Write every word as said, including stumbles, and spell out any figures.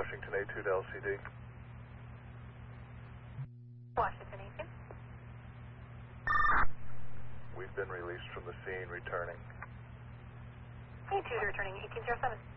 Washington A two to L C D. Washington A two. We've been released from the scene, returning. A two to returning eighteen zero seven.